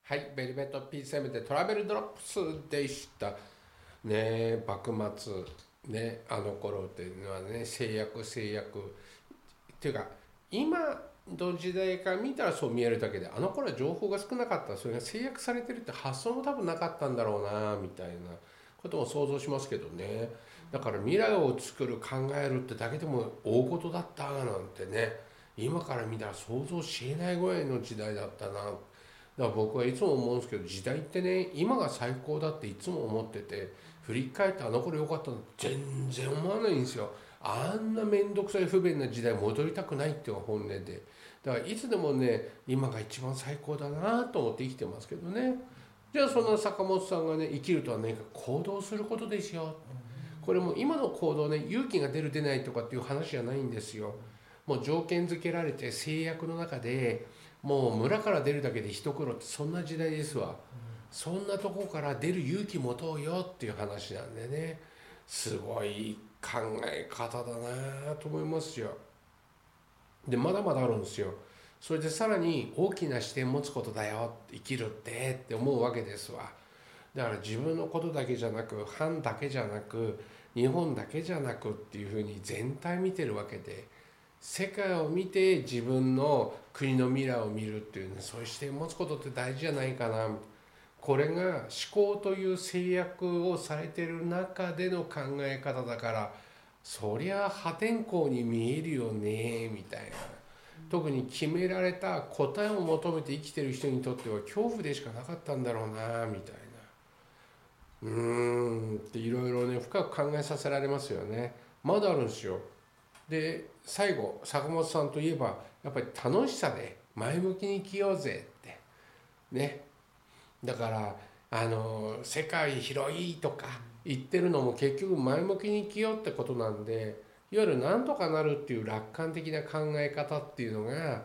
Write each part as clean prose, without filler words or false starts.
はい、ベルベットピース M でトラベルドロップスでしたね。幕末ね、あの頃っていうのはね、制約っていうか、今の時代から見たらそう見えるだけで、あの頃は情報が少なかった、それが制約されてるって発想も多分なかったんだろうなみたいなことも想像しますけどね。だから未来を作る、考えるってだけでも大事だったなんてね、今から見たら想像しえないぐらいの時代だったな。だから僕はいつも思うんですけど、時代ってね、今が最高だっていつも思ってて、振り返ってあの頃良かったの全然思わないんですよ。あんな面倒くさい不便な時代戻りたくないっていうのが本音で、だからいつでもね、今が一番最高だなと思って生きてますけどね。じゃあその坂本さんがね、生きるとは何か行動することですよ。これも今の行動ね、勇気が出る出ないとかっていう話じゃないんですよ。もう条件付けられて制約の中で、もう村から出るだけで一苦労ってそんな時代ですわ。そんなとこから出る勇気持とうよっていう話なんでね、すごい考え方だなと思いますよ。でまだまだあるんですよ。それでさらに大きな視点持つことだよ、生きるって思うわけですわ。だから自分のことだけじゃなく、藩だけじゃなく、日本だけじゃなくっていうふうに全体見てるわけで、世界を見て自分の国の未来を見るっていうね、そういう視点を持つことって大事じゃないかな。これが思考という制約をされている中での考え方だから、そりゃ破天荒に見えるよねみたいな。特に決められた答えを求めて生きてる人にとっては恐怖でしかなかったんだろうなみたいな。っていろいろね、深く考えさせられますよね。まだあるんですよ。で最後、坂本さんといえばやっぱり楽しさで前向きに生きようぜってね。だから世界広いとか言ってるのも結局前向きに生きようってことなんで、いわゆるなんとかなるっていう楽観的な考え方っていうのが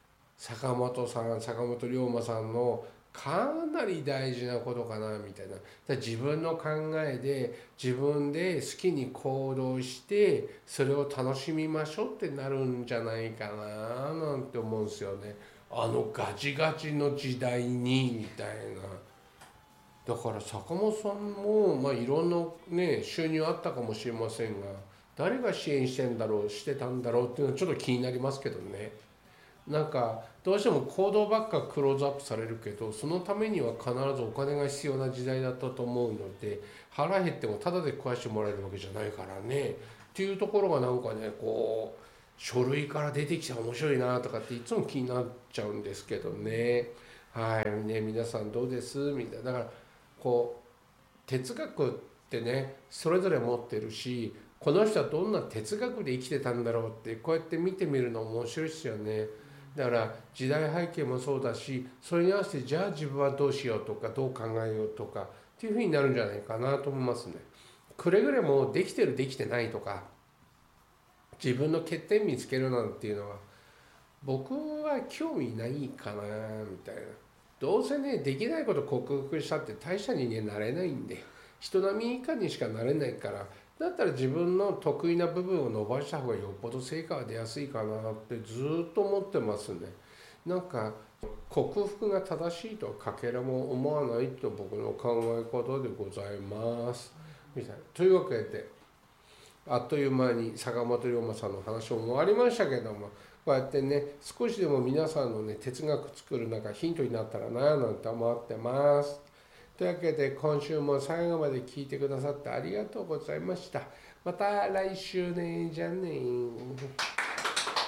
坂本龍馬さんのかなり大事なことかなみたいな。自分の考えで自分で好きに行動してそれを楽しみましょうってなるんじゃないかななんて思うんですよね。あのガチガチの時代にみたいな。だから坂本さんも、いろんな、ね、収入あったかもしれませんが、誰が支援してたんだろうっていうのはちょっと気になりますけどね。なんかどうしても行動ばっかクローズアップされるけど、そのためには必ずお金が必要な時代だったと思うので、腹減ってもタダで食わしてもらえるわけじゃないからねっていうところがなんかね、こう書類から出てきたら面白いなとかっていつも気になっちゃうんですけどね。はいね、皆さんどうですみたいな。だからこう哲学ってね、それぞれ持ってるし、この人はどんな哲学で生きてたんだろうってこうやって見てみるの面白いですよね。だから時代背景もそうだし、それに合わせてじゃあ自分はどうしようとかどう考えようとかっていうふうになるんじゃないかなと思いますね。くれぐれもできてるできてないとか自分の欠点見つけるなんていうのは僕は興味ないかなみたいな。どうせね、できないこと克服したって大した人間になれないんで、人並み以下にしかなれないから、だったら自分の得意な部分を伸ばした方がよっぽど成果が出やすいかなってずっと思ってますね。なんか克服が正しいとはかけらも思わないと僕の考え方でございますみたいな。というわけであっという間に坂本龍馬さんの話も終わりましたけども、こうやってね、少しでも皆さんのね、哲学作るなんかヒントになったらななんて思ってます。というわけで今週も最後まで聞いてくださってありがとうございました。また来週ね。じゃあね。